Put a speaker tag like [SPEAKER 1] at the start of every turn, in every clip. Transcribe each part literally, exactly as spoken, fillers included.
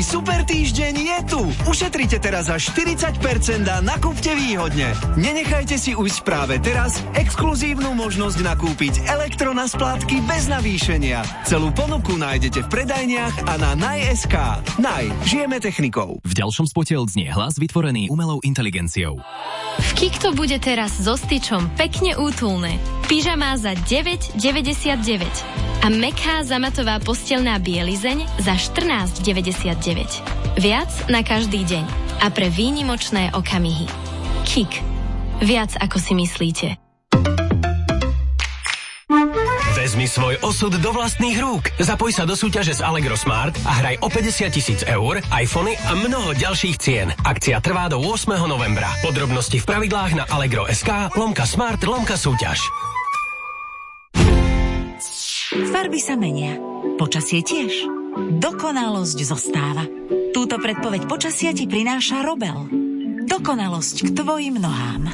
[SPEAKER 1] super týždeň je tu. Ušetrite teraz až štyridsať percent a nakúpte výhodne. Nenechajte si ujsť práve teraz exkluzívnu možnosť nakúpiť elektro na splátky bez navýšenia. Celú ponuku nájdete v predajniach a na naj bodka es ká. Naj, žijeme technikou.
[SPEAKER 2] V ďalšom spote odznie hlas vytvorený umelou inteligenciou.
[SPEAKER 3] V Kik to bude teraz so styčom pekne útulné. Pyžamá za deväť deväťdesiatdeväť a mäkká zamatová posteľná bielizeň za štrnásť deväťdesiatdeväť. Viac na každý deň a pre výnimočné okamihy. Kik. Viac ako si myslíte.
[SPEAKER 4] Vezmi svoj osud do vlastných rúk. Zapoj sa do súťaže z Allegro Smart a hraj o päťdesiat tisíc eur, iPhony a mnoho ďalších cien. Akcia trvá do ôsmeho novembra. Podrobnosti v pravidlách na allegro bodka es ká lomka smart lomka súťaž.
[SPEAKER 5] Farby sa menia. Počasie tiež. Dokonalosť zostáva. Túto predpoveď počasia ti prináša Robel. Dokonalosť k tvojim nohám.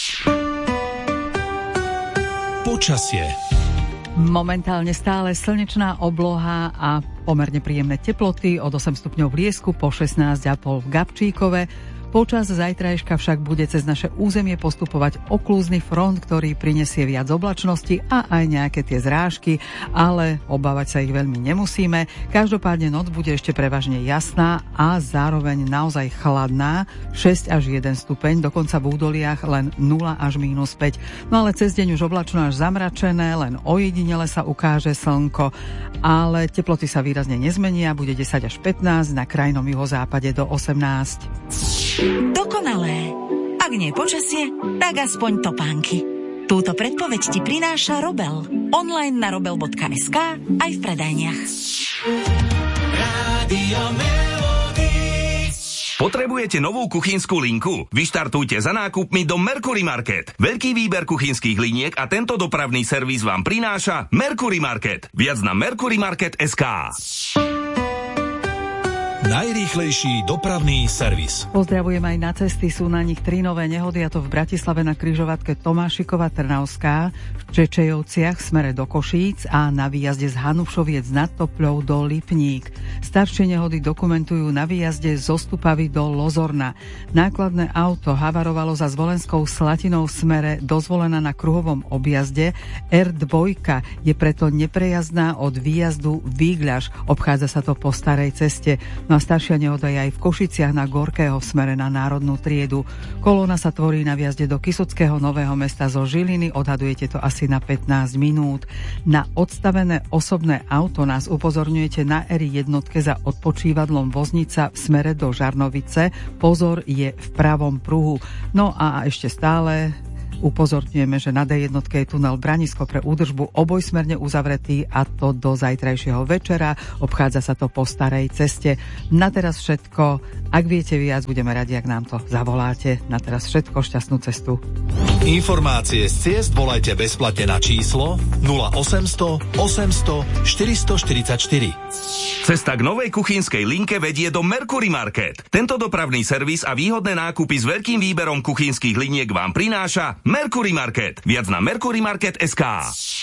[SPEAKER 6] Počasie.
[SPEAKER 7] Momentálne stále slnečná obloha a pomerne príjemné teploty od osem stupňov v Liesku po šestnásť a pol v Gabčíkove. Počas zajtrajška však bude cez naše územie postupovať oklúzny front, ktorý prinesie viac oblačnosti a aj nejaké tie zrážky, ale obávať sa ich veľmi nemusíme. Každopádne noc bude ešte prevažne jasná a zároveň naozaj chladná, šesť až jeden stupeň, dokonca v údoliach len nula až mínus päť. No ale cez deň už oblačno až zamračené, len ojedinele sa ukáže slnko, ale teploty sa výrazne nezmenia, bude desať až pätnásť, na krajnom juhozápade do osemnásť.
[SPEAKER 5] Dokonalé. Ak nie počasie, tak aspoň topánky. Túto predpoveď ti prináša Robel. Online na robel bodka es ká aj v predajniach.
[SPEAKER 8] Rádio Potrebujete novú kuchynskú linku? Vyštartujte za nákupmi do Mercury Market. Veľký výber kuchynských liniek a tento dopravný servis vám prináša Mercury Market. Viac na mercury market bodka es ká.
[SPEAKER 6] Najrýchlejší dopravný servis.
[SPEAKER 7] Pozdravujem aj na cesty, sú na nich tri nové nehody, a to v Bratislave na križovatke Tomášikova Trnavská, v Čečejovciach v smere do Košíc a na výjazde z Hanušoviec nad Topľou do Lipník. Staršie nehody dokumentujú na výjazde zo Stupavy do Lozorna. Nákladné auto havarovalo za Zvolenskou Slatinou v smere dozvolená na kruhovom objazde. er dva je preto neprejazdná od výjazdu Výgľaš. Obchádza sa to po starej ceste. No a staršia nehoda je aj v Košiciach na Gorkého v smere na Národnú triedu. Kolóna sa tvorí na výjazde do Kysuckého Nového Mesta zo Žiliny, odhadujete to asi na pätnásť minút. Na odstavené osobné auto nás upozorňujete na er jednotke za odpočívadlom Voznica v smere do Žarnovice. Pozor, je v pravom pruhu. No a ešte stále upozorňujeme, že na dé jednotke je tunel Branisko pre údržbu obojsmerne uzavretý, a to do zajtrajšieho večera. Obchádza sa to po starej ceste. Na teraz všetko. Ak viete viac, budeme radi, ak nám to zavoláte. Na teraz všetko, šťastnú cestu.
[SPEAKER 6] Informácie z ciest volajte bezplatne na číslo nula osemsto osemsto štyristoštyridsaťštyri.
[SPEAKER 8] Cesta k novej kuchynskej linke vedie do Mercury Market. Tento dopravný servis a výhodné nákupy s veľkým výberom kuchynských liniek vám prináša Mercury Market. Viac na mercury market bodka es ká.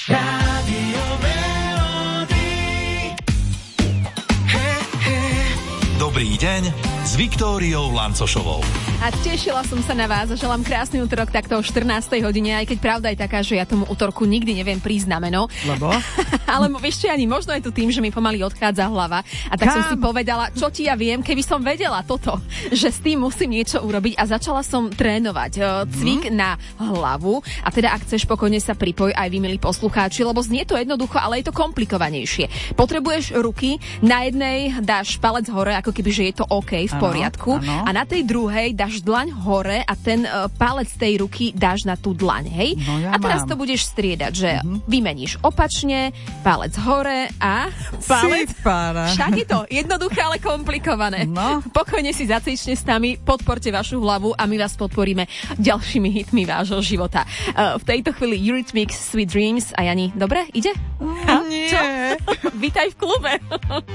[SPEAKER 6] Dobrý deň s Viktóriou Lancošovou.
[SPEAKER 9] A tešila som sa na vás a želám krásny útorok takto o štrnástej hodine, aj keď pravda je taká, že ja tomu útorku nikdy neviem prísť na meno.
[SPEAKER 7] Lebo?
[SPEAKER 9] Ale vieš čo, ani možno je to tým, že mi pomaly odchádza hlava. A tak Kam? som si povedala, čo ti ja viem, keby som vedela toto, že s tým musím niečo urobiť, a začala som trénovať cvik hmm. na hlavu. A teda ak chceš, pokojne sa pripoj aj vy, milí poslucháči, lebo znie to jednoducho, ale je to komplikovanejšie. Potrebuješ ruky, na jednej dáš palec hore, ako keby, že je to OK, v poriadku. Ano, ano. A na tej druhej dáš dlaň hore a ten uh, palec tej ruky dáš na tú dlaň, hej?
[SPEAKER 7] No ja
[SPEAKER 9] a teraz
[SPEAKER 7] mám.
[SPEAKER 9] to budeš striedať, že uh-huh. vymeníš opačne, palec hore a palec... Však je to jednoduché, ale komplikované.
[SPEAKER 7] No.
[SPEAKER 9] Pokojne si zacvične s nami, podporte vašu hlavu a my vás podporíme ďalšími hitmi vášho života. Uh, v tejto chvíli Eurythmics Sweet Dreams. A Jani, dobre, ide?
[SPEAKER 7] Mm, nie.
[SPEAKER 9] Čo? Vítaj v klube.